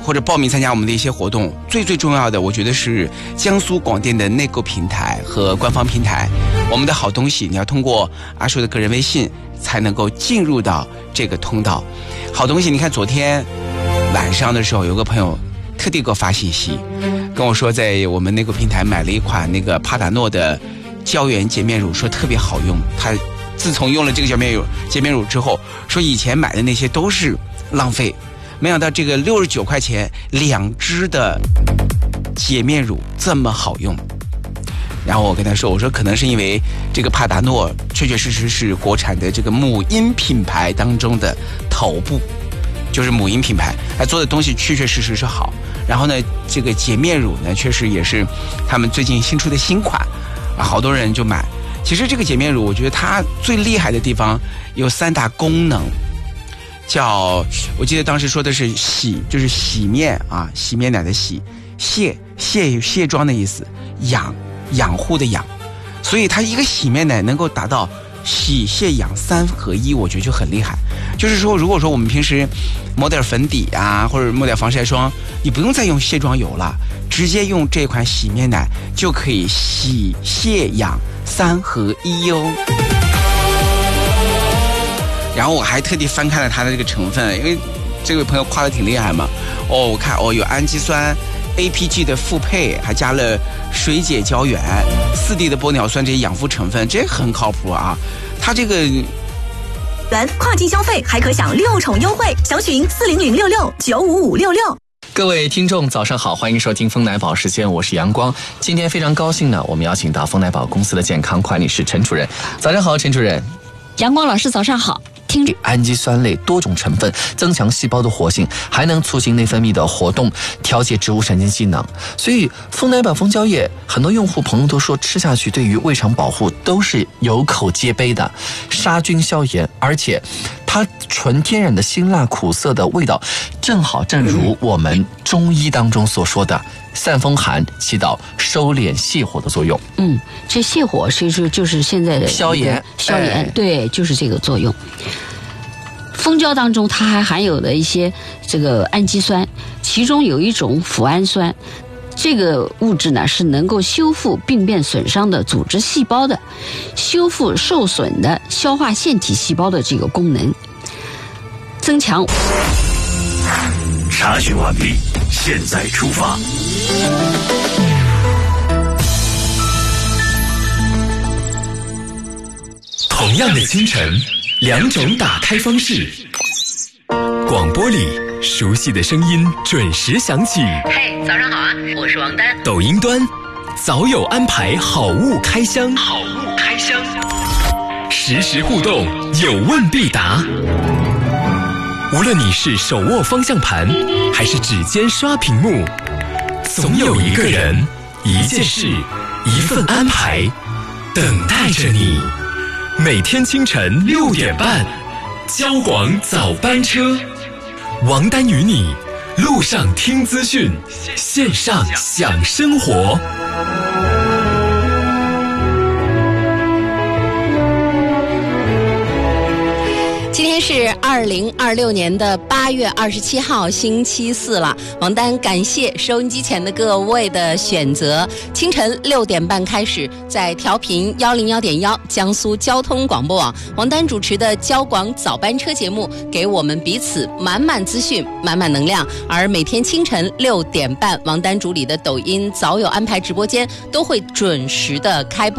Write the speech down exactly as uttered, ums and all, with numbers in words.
或者报名参加我们的一些活动，最最重要的我觉得是江苏广电的内购平台和官方平台，我们的好东西你要通过阿叔的个人微信才能够进入到这个通道。好东西，你看昨天晚上的时候有个朋友特地给我发信息跟我说，在我们内购平台买了一款那个帕达诺的胶原洁面乳，说特别好用。他自从用了这个洁面乳洁面乳之后，说以前买的那些都是浪费，没想到这个六十九块钱两支的洁面乳这么好用。然后我跟他说，我说可能是因为这个帕达诺确确实实是国产的这个母婴品牌当中的头部，就是母婴品牌，它做的东西确确实实是好。然后呢，这个洁面乳呢，确实也是他们最近新出的新款啊，好多人就买。其实这个洁面乳，我觉得它最厉害的地方有三大功能，叫我记得当时说的是洗，就是洗面啊，洗面奶的洗，卸卸卸妆的意思，养养护的养，所以它一个洗面奶能够达到洗卸养三合一，我觉得就很厉害。就是说，如果说我们平时抹点粉底啊，或者抹点防晒霜，你不用再用卸妆油了，直接用这款洗面奶就可以洗卸养三合一哟。然后我还特地翻看了它的这个成分，因为这位朋友夸得挺厉害嘛。哦，我看哦有氨基酸 A P G 的复配，还加了水解胶原、四 D 的玻尿酸这些养肤成分，这很靠谱啊。它这个跨境消费还可享六重优惠，详询四零零六六九五五六六。 各位听众早上好，欢迎收听丰奶宝时间，我是阳光。今天非常高兴呢，我们邀请到丰奶宝公司的健康管理师陈主任。早上好，陈主任。 阳光老师早上好。听着， 氨基酸类多种成分增强细胞的活性，还能促进内分泌的活动，调节植物神经机能。所以丰奶宝蜂胶液，很多用户朋友都说吃下去对于胃肠保护都是有口皆碑的，杀菌消炎，而且它纯天然的辛辣苦涩的味道，正好正如我们中医当中所说的散风寒，起到收敛泻火的作用。 嗯，这泻火其实就是现在的消炎， 消炎、 哎、 对，就是这个作用。蜂胶当中它还含有了一些这个氨基酸，其中有一种脯氨酸，这个物质呢是能够修复病变损伤的组织细胞的，修复受损的消化腺体细胞的这个功能，增强。 查询完毕，现在出发。同样的清晨，两种打开方式。广播里熟悉的声音准时响起。 嘿，早上好啊，我是王丹。 抖音端早有安排好物开箱，好物开箱，实时互动，有问必答。无论你是手握方向盘，还是指尖刷屏幕，总有一个人、一件事、一份安排，等待着你。每天清晨六点半，交广早班车，王丹与你路上听资讯，线上享生活。 今天是二零二六年的八月二十七号，星期四了。王丹感谢收音机前的各位的选择。清晨六点半开始，在调频幺零幺点幺江苏交通广播网，王丹主持的交广早班车节目，给我们彼此满满资讯、满满能量。而每天清晨六点半，王丹主理的抖音早有安排直播间都会准时的开播。